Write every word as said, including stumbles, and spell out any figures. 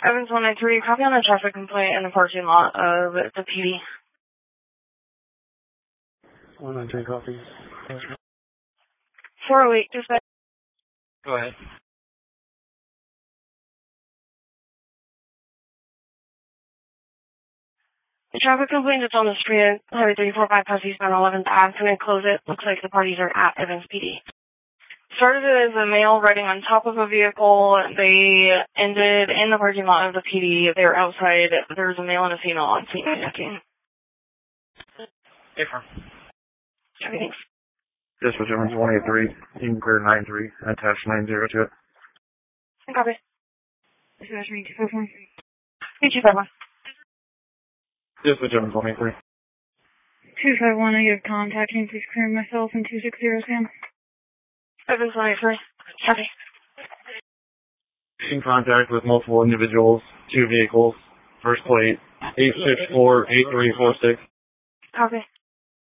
Evans one nine three, copy on a traffic complaint in the parking lot of the P D. one nine three, copy. four oh eight, dispatch. Go ahead. The traffic complaint is on the street, Highway three four five past eastbound eleventh Avenue. Can I close it? Looks like the parties are at Evans P D. Started as a male riding on top of a vehicle. They ended in the parking lot of the P D. They were outside. There was a male and a female on scene. Different. Everything's. This was Evans one eight three. You can clear nine three. Attach nine zero to it. Copy. This is two five one. two five one. This was Evans one eight three. two five one, I get contact. Can you please clear myself in two six zero, Sam? Evans one eight three. Copy. In contact with multiple individuals, two vehicles, first plate, eight six four eight three four six. Copy.